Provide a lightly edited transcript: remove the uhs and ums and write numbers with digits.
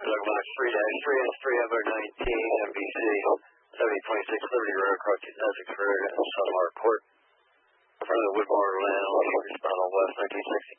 Doug Box 3-3S3 NBC 702630 Road across the Essex Road and Sunmar Court. In front of the Woodmore Lounge, respond on West 1960.